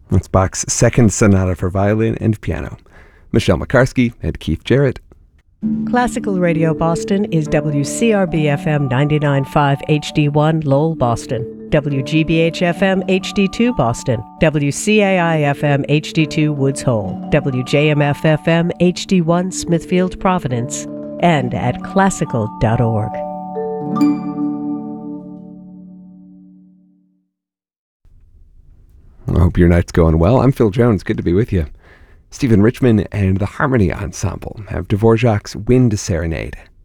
That's Bach's Second Sonata for Violin and Piano. Michelle McCarskey and Keith Jarrett. Classical Radio Boston is WCRB-FM 99.5 HD1 Lowell, Boston, WGBH-FM HD2 Boston, WCAI-FM HD2 Woods Hole, WJMF-FM HD1 Smithfield, Providence, and at classical.org. I hope your night's going well. I'm Phil Jones. Good to be with you. Stephen Richman and the Harmony Ensemble have Dvorak's Wind Serenade.